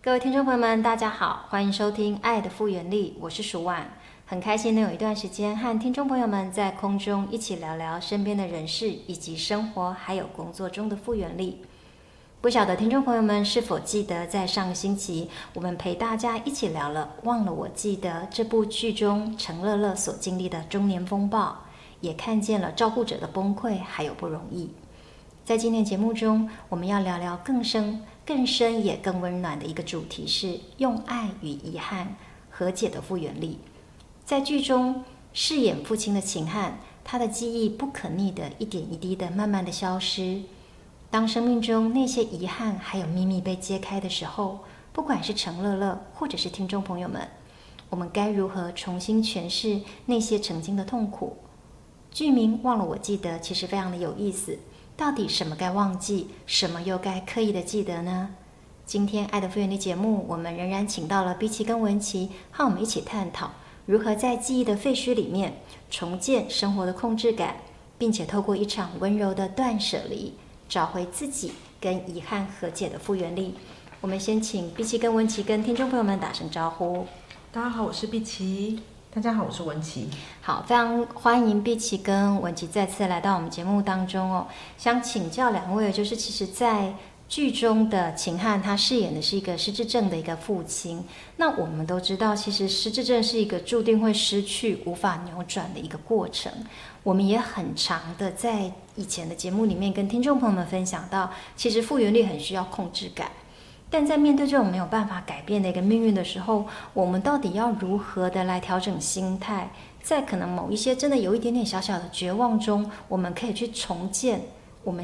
各位听众朋友们，大家好，欢迎收听《爱的复原力》，我是舒婉，很开心能有一段时间和听众朋友们在空中一起聊聊身边的人事，以及生活还有工作中的复原力。不晓得听众朋友们是否记得，在上个星期我们陪大家一起聊了《忘了我记得》这部剧中陈乐乐所经历的中年风暴，也看见了照顾者的崩溃还有不容易。在今天节目中，我们要聊聊更深也更温暖的一个主题，是用爱与遗憾和解的复原力。在剧中饰演父亲的秦汉，他的记忆不可逆的一点一滴的慢慢的消失。当生命中那些遗憾还有秘密被揭开的时候，不管是陈乐乐或者是听众朋友们，我们该如何重新诠释那些曾经的痛苦？剧名忘了我记得其实非常的有意思，到底什么该忘记，什么又该刻意的记得呢？今天爱的复原力节目，我们仍然请到了碧琪跟文琪，和我们一起探讨如何在记忆的废墟里面重建生活的控制感，并且透过一场温柔的断舍离，找回自己跟遗憾和解的复原力。我们先请碧琪跟文琪跟听众朋友们打声招呼。 大家好，我是碧琪。大家好，我是文琪。 好，非常欢迎碧琪跟文琪再次来到我们节目当中哦。想请教两位，就是其实在剧中的秦汉，他饰演的是一个失智症的一个父亲。那我们都知道，其实失智症是一个注定会失去、无法扭转的一个过程。我们也很常的在以前的节目里面跟听众朋友们分享到，其实复原力很需要控制感。但在面对这种没有办法改变的一个命运的时候，我们到底要如何的来调整心态？在可能某一些真的有一点点小小的绝望中，我们可以去重建